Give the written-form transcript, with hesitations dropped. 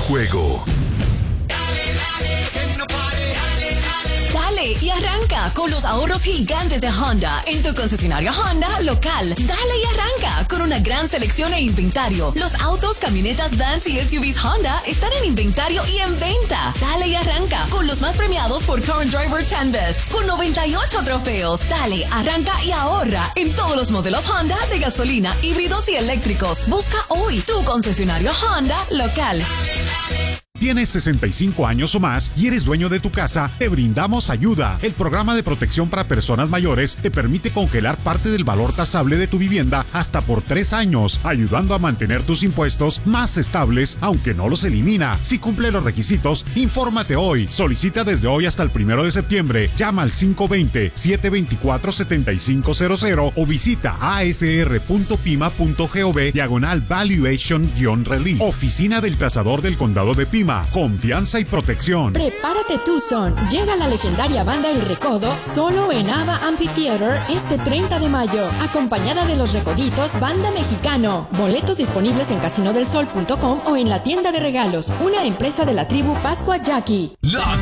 juego. Dale y arranca con los ahorros gigantes de Honda en tu concesionario Honda local. Dale y arranca con una gran selección e inventario. Los autos, camionetas, vans y SUVs Honda están en inventario y en venta. Dale y arranca con los más premiados por Current Driver 10 Best con 98 trofeos. Dale, arranca y ahorra en todos los modelos Honda de gasolina, híbridos y eléctricos. Busca hoy tu concesionario Honda local. ¿Tienes 65 años o más y eres dueño de tu casa? Te brindamos ayuda. El programa de protección para personas mayores te permite congelar parte del valor tasable de tu vivienda hasta por 3 años, ayudando a mantener tus impuestos más estables, aunque no los elimina. Si cumple los requisitos, infórmate hoy. Solicita desde hoy hasta el 1 de septiembre. Llama al 520-724-7500 o visita asr.pima.gov/valuation-relief. Oficina del Tasador del Condado de Pima. Confianza y protección. Prepárate Tucson. Llega la legendaria banda El Recodo solo en Ava Amphitheater este 30 de mayo. Acompañada de Los Recoditos, Banda Mexicano. Boletos disponibles en casinodelsol.com o en la tienda de regalos. Una empresa de la tribu Pascua Jackie.